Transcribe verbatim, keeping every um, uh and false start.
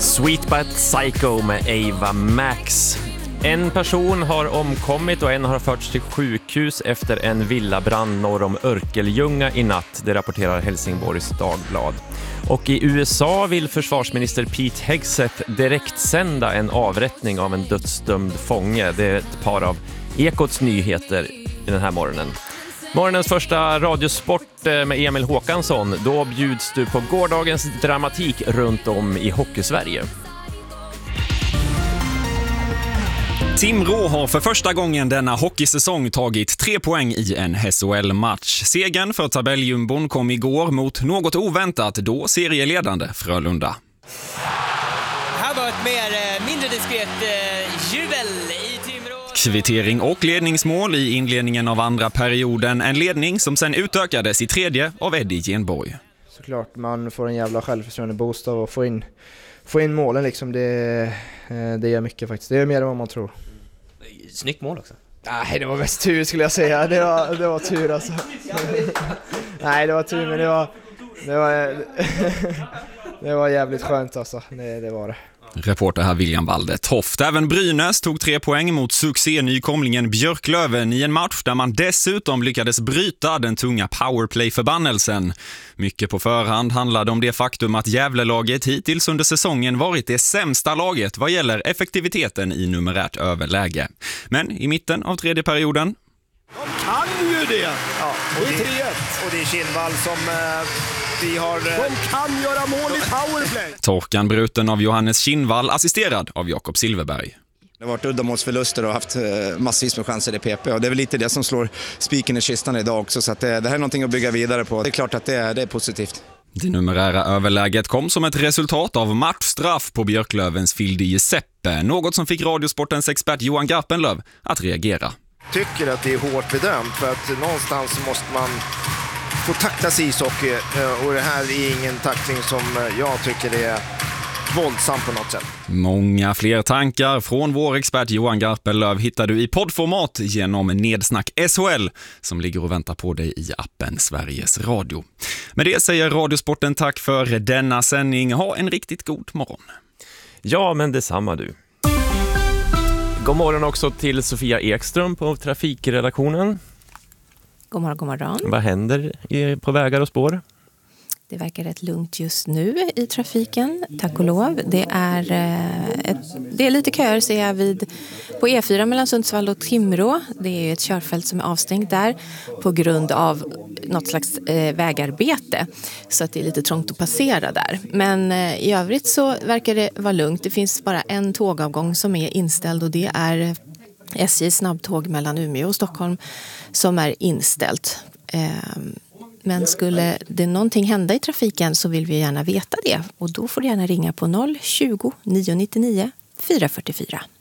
Sweet But Psycho med Ava Max. En person har omkommit och en har förts till sjukhus efter en villabrand norr om Örkelljunga i natt, det rapporterar Helsingborgs Dagblad. Och i U S A vill försvarsminister Pete Hegseth direkt sända en avrättning av en dödsdömd fånge. Det är ett par av Ekots nyheter i den här morgonen. Morgonens första radiosport med Emil Håkansson. Då bjuds du på gårdagens dramatik runt om i Hockeysverige. Timrå har för första gången denna hockeysäsong tagit tre poäng i en S H L-match. Segern för tabelljumbon kom igår mot något oväntat då serieledande Frölunda. Här var ett mer mindre diskret jubel i Timrå. Kvittering och ledningsmål i inledningen av andra perioden. En ledning som sen utökades i tredje av Eddie Genborg. Såklart, man får en jävla självförtroende boost av att få in, få in målen. Liksom. Det, det gör mycket faktiskt. Det är mer än vad man tror. Snyggt mål också. Nej, det var mest tur skulle jag säga. Det var, det var tur alltså. Nej, det var tur, men det var... Det var, det var jävligt skönt alltså. Det, det var det. Reporter här William Walde Toft. Även Brynäs tog tre poäng mot succé-nykomlingen Björklöven i en match där man dessutom lyckades bryta den tunga powerplay-förbannelsen. Mycket på förhand handlade om det faktum att Gävlelaget hittills under säsongen varit det sämsta laget vad gäller effektiviteten i numerärt överläge. Men i mitten av tredje perioden... De kan ju det! Ja, och det är tre ett. Och det är Kinnvall som... Eh... Vi har, de kan göra mål i powerplay. Torkan bruten av Johannes Kinnvall, assisterad av Jakob Silverberg. Det har varit uddamålsförluster och haft massvis med chanser i P P. Och det är väl lite det som slår spiken i kistan idag också. Så att det, det här är någonting att bygga vidare på. Det är klart att det är, det är positivt. Det numerära överläget kom som ett resultat av matchstraff på Björklövens Phil Di Giuseppe. Något som fick Radiosportens expert Johan Garpenlöv att reagera. Tycker att det är hårt bedömt för att någonstans måste man... få tacklas ishockey och det här är ingen tackling som jag tycker är våldsam på något sätt. Många fler tankar från vår expert Johan Garpenlöv hittar du i poddformat genom Nedsnack S H L som ligger och väntar på dig i appen Sveriges Radio. Med det säger Radiosporten tack för denna sändning. Ha en riktigt god morgon. Ja, men detsamma du. God morgon också till Sofia Ekström på trafikredaktionen. God morgon, god morgon. Vad händer på vägar och spår? Det verkar rätt lugnt just nu i trafiken, tack och lov. Det är, ett, det är lite köer ser jag vid, på E fyra mellan Sundsvall och Timrå. Det är ett körfält som är avstängt där på grund av något slags eh, vägarbete. Så att det är lite trångt att passera där. Men eh, i övrigt så verkar det vara lugnt. Det finns bara en tågavgång som är inställd och det är S J:s snabbtåg mellan Umeå och Stockholm som är inställt. Men skulle det någonting hända i trafiken så vill vi gärna veta det. Och då får du gärna ringa på noll tjugo, nio nio nio, fyra fyra fyra.